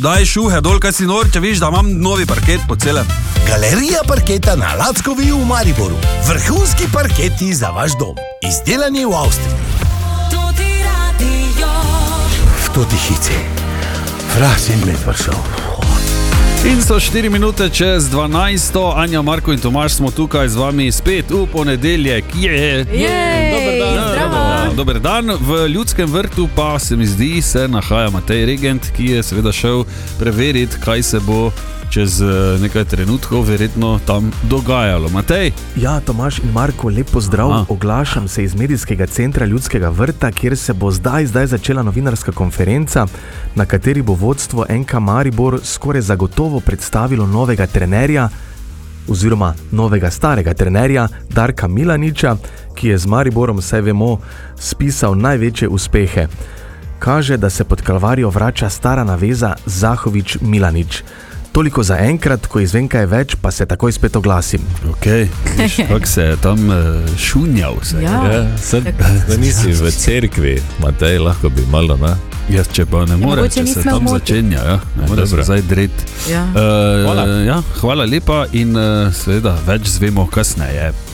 daj šuhe dol, kaj si nor, če viš, da imam novi parket po celem. Galerija parketa na Lackovi v Mariboru. Vrhunski parketi za vaš dom. Izdelani v Avstriji. V toti hici. Frasin med vršal. In so 4 minute čez 12. Anja, Marko in Tomaž smo tukaj z vami spet v ponedeljek. Dober dan. V Ljudskem vrtu pa se mi zdi, se nahaja Matej Regent, ki je seveda šel preveriti, kaj se bo čez nekaj trenutkov verjetno tam dogajalo. Matej? Ja, Tomaž in Marko, lep pozdrav. Oglašam se iz medijskega centra Ljudskega vrta, kjer se bo zdaj začela novinarska konferenca, na kateri bo vodstvo NK Maribor skoraj zagotovo predstavilo novega trenerja, oziroma novega starega trenerja Darka Milaniča, ki je z Mariborom, saj vemo, spisal največje uspehe. Kaže, da se pod Kalvarijo vrača stara naveza Zahovič-Milanič. Toliko za enkrat, ko izvem kaj več, pa se takoj spet oglasim. Ok, kako se je tam šunjal vse. Da nisi v cerkvi, Matej, lahko bi malo, ne? Jaz, če pa ne more, če se tam začenja, ne more se zdaj dreti. Hvala lepa in seveda več zvemo kasneje.